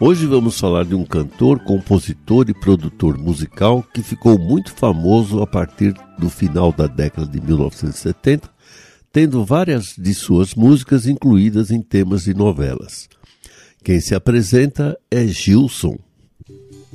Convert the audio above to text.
Hoje vamos falar de um cantor, compositor e produtor musical que ficou muito famoso a partir do final da década de 1970, tendo várias de suas músicas incluídas em temas de novelas. Quem se apresenta é Gilson.